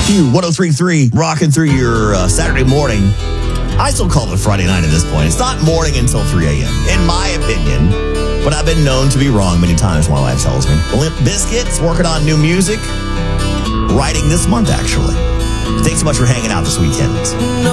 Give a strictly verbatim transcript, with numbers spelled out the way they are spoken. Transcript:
Q one oh three point three, rocking through your uh, Saturday morning. I still call it Friday night at this point. It's not morning until three a.m., in my opinion. But I've been known to be wrong many times, my wife tells me. Limp Bizkit's working on new music. Writing this month, actually. Thanks so much for hanging out this weekend.